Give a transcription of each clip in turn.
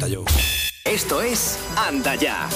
yo. Esto es Anda Ya.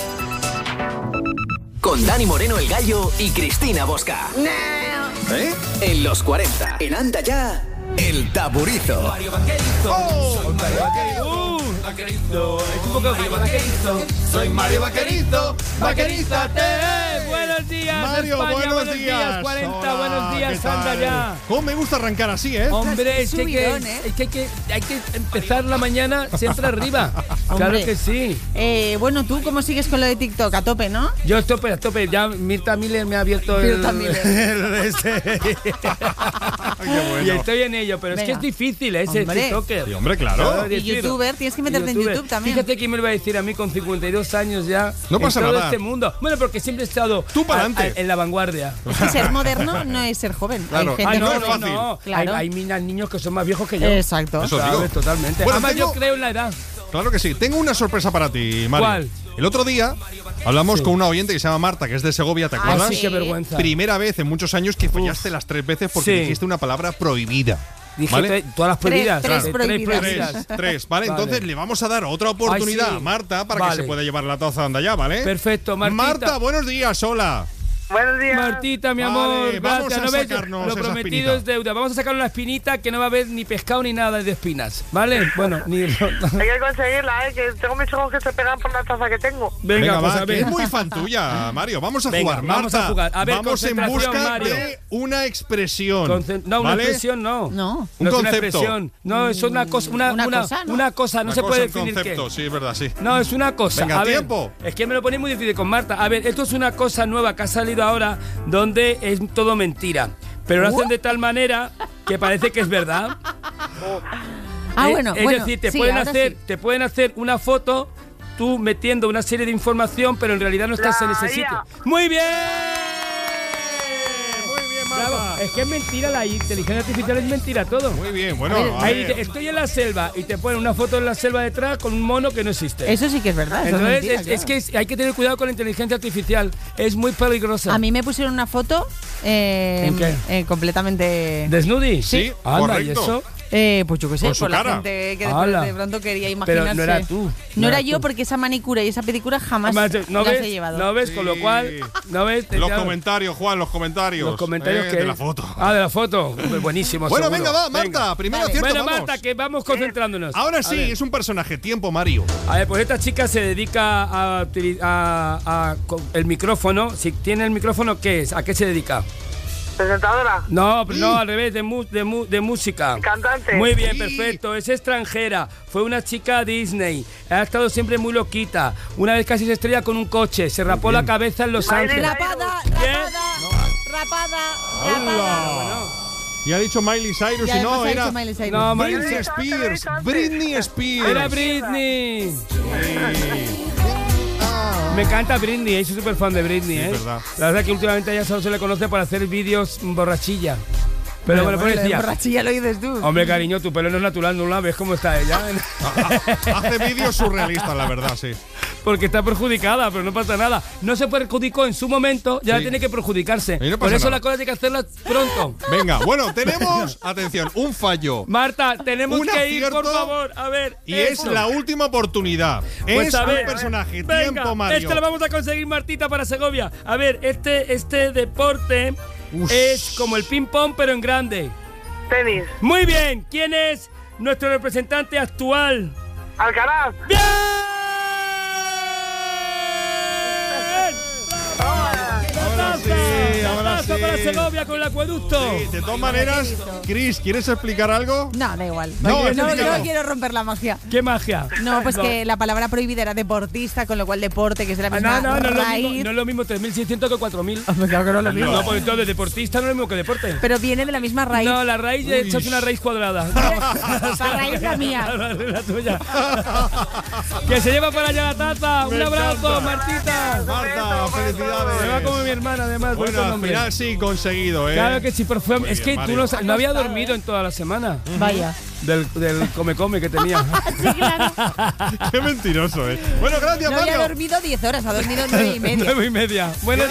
Con Dani Moreno el Gallo y Cristina Bosca. ¿Eh? En los 40. En Anda Ya, el Taburizo. Mario Vaquerizo. ¡Oh! Mario Vaquerizo. Vaquerizo. Es un poco Mario Vaquerizo. Soy Mario Vaquerizo. Vaquerízate. Buenos días, Mario, España, buenos días. 40, Hola, buenos días, ¿qué tal? Anda Ya. ¿Cómo me gusta arrancar así, eh? Hombre, es subidón, que hay que empezar la mañana siempre arriba. Claro Hombre. que sí. Bueno, ¿tú cómo sigues con lo de TikTok? A tope, ¿no? Yo a tope. Ya Mirta Miller me ha abierto el... Mirta Miller. Qué bueno. Y estoy en ello, pero es que Venga. es difícil, ¿eh? Ser Hombre. TikToker. Sí, hombre, claro. Y youtuber, tienes que meterte en youtuber. YouTube también. Fíjate quién me lo va a decir a mí con 52 años ya. No pasa en todo nada. este mundo. Bueno, porque siempre he estado Tú pa'lante. en la vanguardia. Es que ser moderno no es ser joven. Claro. Hay gente no es joven. fácil. No. Claro. Hay niños que son más viejos que yo. Exacto. Eso ¿Sabes? digo. Totalmente. Bueno, Además, tengo- yo creo en la edad. Claro que sí. Tengo una sorpresa para ti, Mario. ¿Cuál? El otro día hablamos Sí. con una oyente que se llama Marta, que es de Segovia, ¿te acuerdas? Sí, qué vergüenza. Primera vez en muchos años que fallaste las 3 veces porque Sí. dijiste una palabra prohibida. Dije ¿Vale? todas las prohibidas. Tres Tres prohibidas. Tres, ¿vale? Vale. Entonces le vamos a dar otra oportunidad Ay, sí. a Marta para que Vale. se pueda llevar la taza de Anda Ya, ¿vale? Perfecto, Martita. Marta, buenos días, hola. Buenos días. Martita, mi Vale, amor, vamos gracias. a ¿No ves? sacarnos Lo esa prometido espinita. es deuda. Vamos a sacar una espinita que no va a haber ni pescado ni nada de espinas, ¿vale? Bueno, ni... Hay que conseguirla, que tengo mis ojos que se pegan por la taza que tengo. Venga, pues va, a que ver. es muy fan tuya, Mario. Vamos a Venga, jugar, vamos Marta. a jugar. A ver, vamos en concentración, busca Mario. de una expresión. No, una ¿vale? expresión no. No. Un No es una concepto. expresión. No, es una cosa. Una cosa, ¿no? Una cosa, no Una se cosa, puede un definir concepto, qué. sí, es verdad, sí. No, es una cosa. Venga, a ver, tiempo. es que me lo ponéis muy difícil con Marta. A ver, esto es una cosa nueva que ha salido ahora donde es todo mentira. Pero lo hacen de tal manera que parece que es verdad. Bueno, Es decir, sí, ahora sí. te pueden hacer una foto tú metiendo una serie de información, pero en realidad no estás La en ese IA. sitio. ¡Muy bien! Muy bien, Bravo. Marta. Es que es mentira, la inteligencia artificial es mentira todo. Muy bien, bueno. a Ahí ver. dice, estoy en la selva y te ponen una foto en la selva detrás con un mono que no existe. Eso sí que es verdad. eso es Entonces, mentira, es que hay que tener cuidado con la inteligencia artificial. Es muy peligrosa. A mí me pusieron una foto ¿En qué? completamente... ¿Desnudi? Sí, Anda, correcto. ¿y eso? pues yo qué sé, Con su por la cara. gente que Ala. de pronto quería Pero imaginarse. no era tú. No era eras yo tú. porque esa manicura y esa pedicura jamás Además, ¿no las ves? he llevado. ¿No ves? Con lo Sí. cual, ¿no ves? Los Ya- comentarios, Juan, los comentarios. Los comentarios que de la foto. Ah, de la foto. Buenísimo. Bueno, seguro. venga, va, Marta. Primero Vale. acierto, Bueno, vamos. Marta, que vamos concentrándonos. Ahora sí, A ver. es un personaje. Tiempo, Mario. A ver, pues esta chica se dedica el micrófono. Si tiene el micrófono, ¿qué es? ¿A qué se dedica? Presentadora. No, no, al revés, de música. Cantante. Muy bien, Sí. perfecto. Es extranjera. Fue una chica Disney. Ha estado siempre muy loquita. Una vez casi se estrella con un coche. Se rapó la cabeza en Los Miley Ángeles. Rapada, ¿Qué? rapada. ¡Hala! Y ha dicho Miley Cyrus Y y no, además ha era dicho Miley Cyrus. No, Britney Miley Spears. Britney Spears. Era Britney. Sí. Me encanta Britney, soy súper fan de Britney, Sí, ¿eh? verdad. La verdad que últimamente a ella solo se le conoce por hacer vídeos borrachilla. Pero bueno, pues decía, borrachilla lo dices tú. hombre, cariño, tu pelo no es natural, no la ves cómo está ella. Hace vídeos surrealistas, la verdad, sí. Porque está perjudicada, pero no pasa nada. No se perjudicó en su momento, ya Sí. tiene que perjudicarse. Y no Por pasa eso nada. la cosa hay que hacerla pronto. Venga, bueno, tenemos, atención, un fallo. Marta, tenemos Un que ir, por acierto favor. A ver. Y eso. es la última oportunidad. Pues es a ver, un personaje. venga, Tiempo, Mario. Este lo vamos a conseguir, Martita, para Segovia. A ver, este deporte Ush. es como el ping-pong, pero en grande. Tenis. Muy bien, ¿quién es nuestro representante actual? Alcaraz. ¡Bien! Ahora sí, ahora Taza sí. para Segovia con el acueducto. Sí, de todas maneras, Chris, ¿quieres explicar algo? No, da igual. No, es no, que no. quiero romper la magia. ¡Qué magia! No, pues que la palabra prohibida era deportista, con lo cual deporte, que es de la misma No es lo raíz. mismo, no es lo mismo 3.600 que 4.000. Hombre, claro que no es lo mismo. No, pues entonces deportista no es lo mismo que deporte. Pero viene de la misma raíz. No, la raíz de hecho es una raíz cuadrada. La raíz es la mía. La tuya. Que se lleva para allá la taza. Un Me abrazo, encanta. Martita. Marta, felicidades. Se va como mi hermana, además. bonito Bueno, al nombre. final sí, conseguido, ¿eh? Claro que sí, pero fue, Muy es bien, que tú Mario. no había dormido en toda la semana Vaya. del come que tenía. Sí, claro. Qué mentiroso, ¿eh? Bueno, gracias, No había Mario. dormido 10 horas, ha dormido 9 y media. 9:30. Buenos